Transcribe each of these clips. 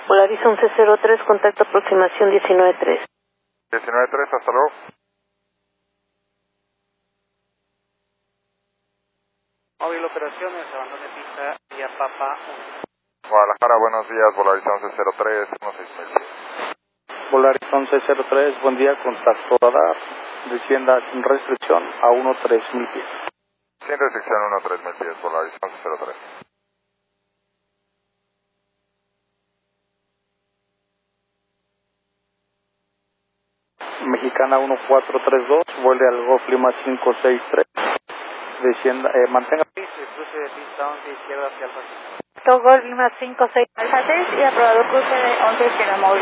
Polaris 1103, contacto aproximación 19-3. 19-3, hasta luego. Móvil operaciones, abandono de pista, vía Papa 1. Guadalajara, buenos días, Polaris 1103, 16000. Polaris 1103, buen día, contacto radar, descienda sin restricción a 13000 pies. Sin restricción 13000 pies, Polaris 1103. Mexicana 1432, vuelve al Golf Lima 563, descienda, mantenga. Cruce de pista 11 izquierda hacia Alfa 5. Golf Lima 56 Alfa 6 y aprobado cruce de 11 izquierda móvil.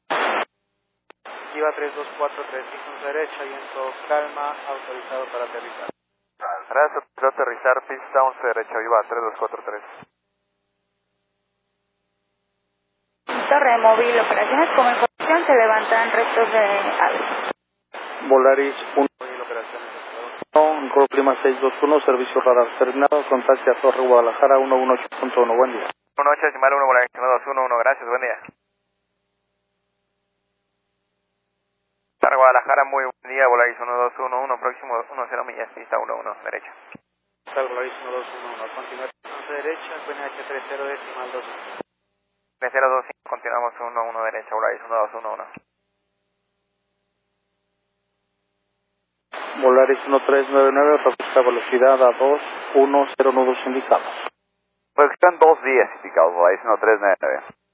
Viva 3243, pista derecha, viento calma, autorizado para aterrizar. Gracias, autorizado aterrizar, pista 11 derecha, Viva 3243. Torre móvil, operaciones como información, se levantan restos de aves. Volaris 1, Móvil operaciones, Golf Lima 621, servicio radar terminado, contacte a Torre Guadalajara 118.1, buen día. 18 decimal 1, Polaris 1211, gracias, buen día. Torre Guadalajara, muy buen día, Polaris 1211, próximo 10 millas, pista 11 derecha. Tal Polaris 1211, continuar 11 derecha, QNH 30 decimal 2. 3025, continuamos 11 derecha, Polaris 1211. Volaris 1399, reduce velocidad a 210 nudos indicados. Pues están 2 días indicados, Polaris 1399.